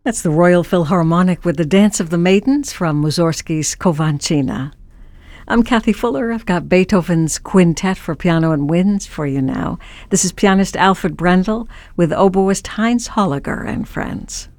That's the Royal Philharmonic with the Dance of the Maidens from Mussorgsky's Kovanchina. I'm Kathy Fuller. I've got Beethoven's Quintet for Piano and Winds for you now. This is pianist Alfred Brendel with oboist Heinz Holliger and friends.